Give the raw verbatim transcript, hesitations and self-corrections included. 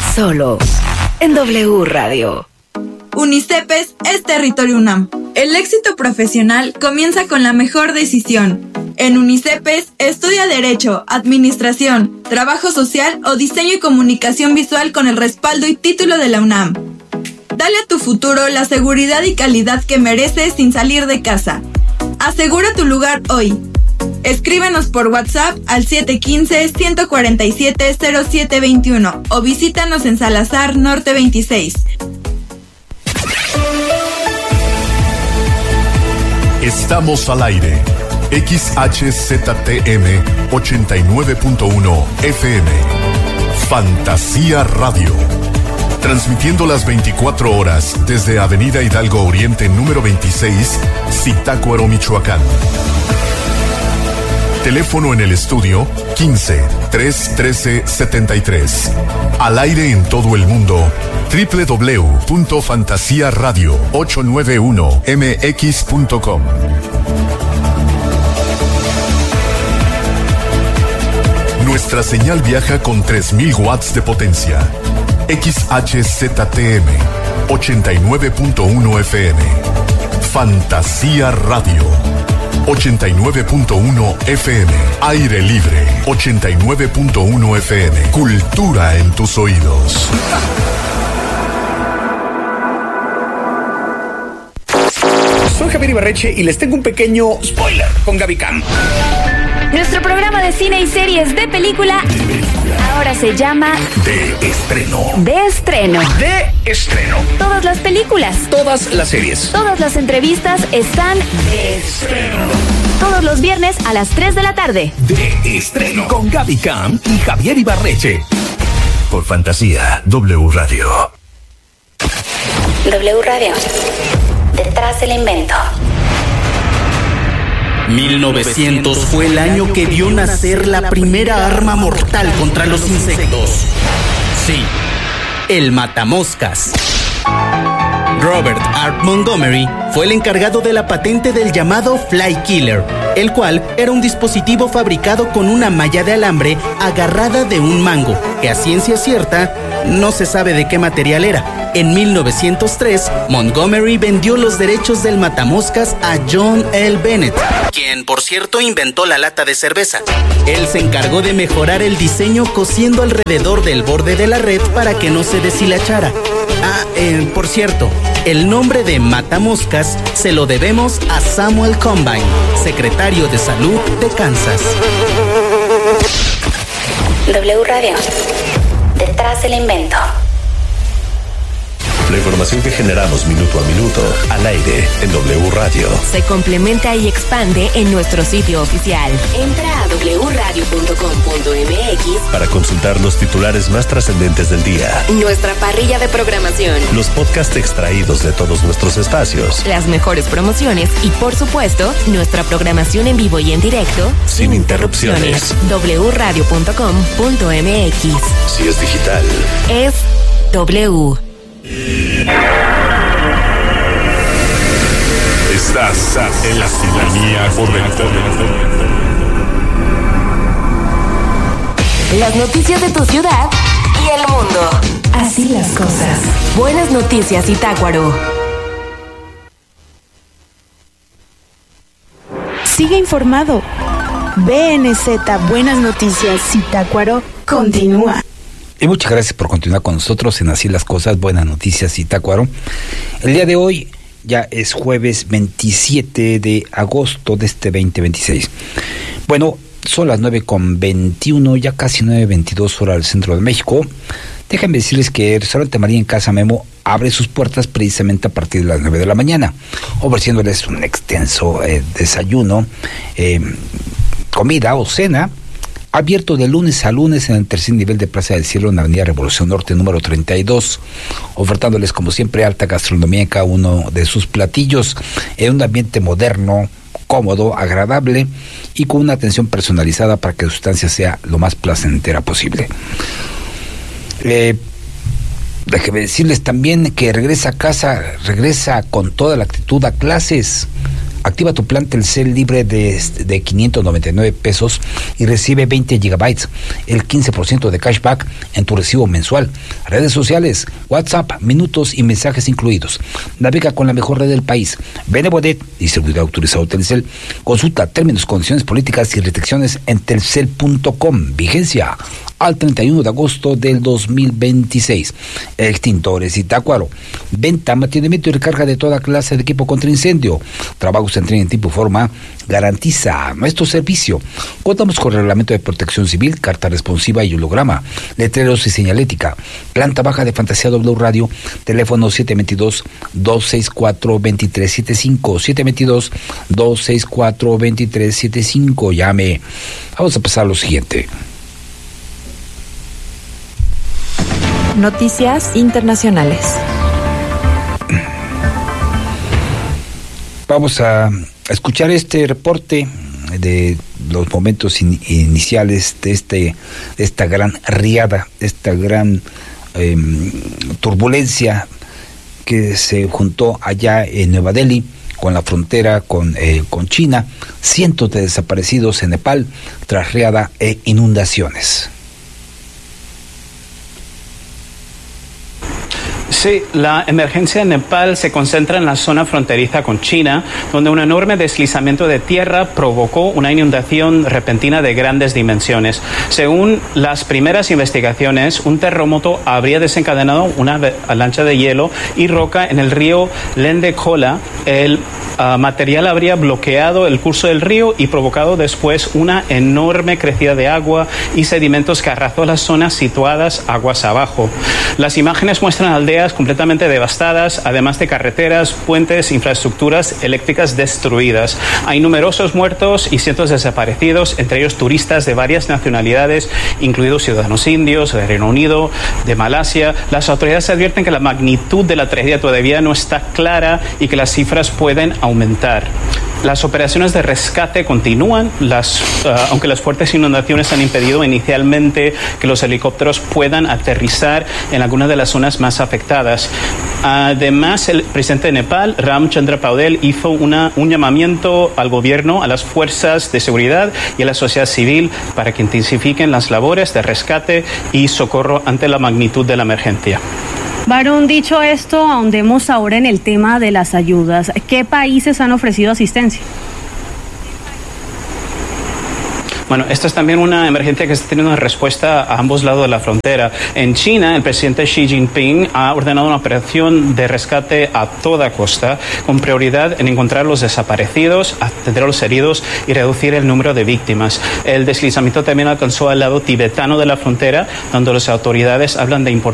solo en W Radio. UNICEPES es Territorio UNAM. El éxito profesional comienza con la mejor decisión. En UNICEPES estudia Derecho, Administración, Trabajo Social o Diseño y Comunicación Visual con el respaldo y título de la UNAM. Dale a tu futuro la seguridad y calidad que mereces sin salir de casa. Asegura tu lugar hoy. Escríbenos por WhatsApp al siete uno cinco, uno cuatro siete, cero siete dos uno o visítanos en Salazar Norte veintiséis. Estamos al aire. X H Z T M ochenta y nueve punto uno F M. Fantasía Radio. Transmitiendo las veinticuatro horas desde Avenida Hidalgo Oriente número veintiséis, Zitácuaro, Michoacán. Teléfono en el estudio quince, trescientos trece, setenta y tres. Al aire en todo el mundo, doble u doble u doble u punto fantasía radio ochocientos noventa y uno m x punto com. Nuestra señal viaja con tres mil watts de potencia. X H Z T M ochenta y nueve punto uno F M. Fantasía Radio ochenta y nueve punto uno F M. Aire Libre ochenta y nueve punto uno F M. Cultura en tus oídos. Soy Javier Ibarreche y les tengo un pequeño spoiler con Gaby Cam. Nuestro programa de cine y series de película, de película. Ahora se llama De Estreno. De Estreno. De Estreno. Todas las películas. Todas las series. Todas las entrevistas están De Estreno. Todos los viernes a las tres de la tarde. De Estreno. Con Gaby Cam y Javier Ibarreche. Por Fantasía W Radio. W Radio. Detrás del invento. mil novecientos fue el año que vio nacer la primera arma mortal contra los insectos. Sí, el matamoscas. Robert Art Montgomery fue el encargado de la patente del llamado Fly Killer, el cual era un dispositivo fabricado con una malla de alambre agarrada de un mango, que a ciencia cierta no se sabe de qué material era. En mil novecientos tres, Montgomery vendió los derechos del matamoscas a John L. Bennett, quien, por cierto, inventó la lata de cerveza. Él se encargó de mejorar el diseño cosiendo alrededor del borde de la red para que no se deshilachara. Ah, eh, por cierto, el nombre de matamoscas se lo debemos a Samuel Combine, secretario de Salud de Kansas. W Radio. Detrás del invento. La información que generamos minuto a minuto al aire en W Radio se complementa y expande en nuestro sitio oficial. Entra a doble u radio punto com punto m x para consultar los titulares más trascendentes del día, nuestra parrilla de programación, los podcasts extraídos de todos nuestros espacios, las mejores promociones y, por supuesto, nuestra programación en vivo y en directo sin, sin interrupciones. doble u radio punto com punto m x. Si es digital, es W. Estás en la sintonía correcta. Las noticias de tu ciudad y el mundo. Así las cosas. Buenas noticias, Zitácuaro. Sigue informado. B N Z Buenas Noticias Zitácuaro continúa. Y muchas gracias por continuar con nosotros en Así las Cosas, Buenas Noticias Zitácuaro. El día de hoy ya es jueves veintisiete de agosto de este veinte veintiséis. Bueno, son las nueve con veintiuno, ya casi nueve veintidós horas del centro de México. Déjenme decirles que el restaurante María en Casa Memo abre sus puertas precisamente a partir de las nueve de la mañana, ofreciéndoles un extenso eh, desayuno, eh, comida o cena, abierto de lunes a lunes en el tercer nivel de Plaza del Cielo en la Avenida Revolución Norte número treinta y dos, ofertándoles como siempre alta gastronomía en cada uno de sus platillos, en un ambiente moderno, cómodo, agradable y con una atención personalizada para que su estancia sea lo más placentera posible. Eh, déjenme decirles también que regresa a casa, regresa con toda la actitud a clases. Activa tu plan Telcel libre de, de quinientos noventa y nueve pesos y recibe veinte gigabytes, el quince por ciento de cashback en tu recibo mensual. Redes sociales, WhatsApp, minutos y mensajes incluidos. Navega con la mejor red del país. Benevodet, distribuidor autorizado Telcel. Consulta términos, condiciones políticas y restricciones en telcel punto com. Vigencia al treinta y uno de agosto del dos mil veintiséis. Extintores Zitácuaro. Venta, mantenimiento y recarga de toda clase de equipo contra incendio. Trabajos en tren en tiempo y forma. Garantiza nuestro servicio. Contamos con reglamento de protección civil, carta responsiva y holograma, letreros y señalética. Planta baja de Fantasía W Radio. Teléfono siete dos dos, dos seis cuatro, dos tres siete cinco. siete dos dos, dos seis cuatro, dos tres siete cinco. Llame. Vamos a pasar a lo siguiente. Noticias internacionales. Vamos a escuchar este reporte de los momentos in, iniciales de, este, de esta gran riada, esta gran eh, turbulencia que se juntó allá en Nueva Delhi con la frontera con, eh, con China. Cientos de desaparecidos en Nepal tras riada e inundaciones. Sí, la emergencia en Nepal se concentra en la zona fronteriza con China, donde un enorme deslizamiento de tierra provocó una inundación repentina de grandes dimensiones. Según las primeras investigaciones, un terremoto habría desencadenado una avalancha de hielo y roca en el río Lendekola. El uh, material habría bloqueado el curso del río y provocado después una enorme crecida de agua y sedimentos que arrasó las zonas situadas aguas abajo. Las imágenes muestran aldeas completamente devastadas, además de carreteras, puentes, infraestructuras eléctricas destruidas. Hay numerosos muertos y cientos de desaparecidos, entre ellos turistas de varias nacionalidades, incluidos ciudadanos indios, del Reino Unido, de Malasia. Las autoridades advierten que la magnitud de la tragedia todavía no está clara y que las cifras pueden aumentar. Las operaciones de rescate continúan, las, uh, aunque las fuertes inundaciones han impedido inicialmente que los helicópteros puedan aterrizar en algunas de las zonas más afectadas. Además, el presidente de Nepal, Ramchandra Paudel, hizo una, un llamamiento al gobierno, a las fuerzas de seguridad y a la sociedad civil para que intensifiquen las labores de rescate y socorro ante la magnitud de la emergencia. Varón, dicho esto, ahondemos ahora en el tema de las ayudas. ¿Qué países han ofrecido asistencia? Bueno, esta es también una emergencia que está teniendo una respuesta a ambos lados de la frontera. En China, el presidente Xi Jinping ha ordenado una operación de rescate a toda costa, con prioridad en encontrar los desaparecidos, atender a los heridos y reducir el número de víctimas. El deslizamiento también alcanzó al lado tibetano de la frontera, donde las autoridades hablan de importancia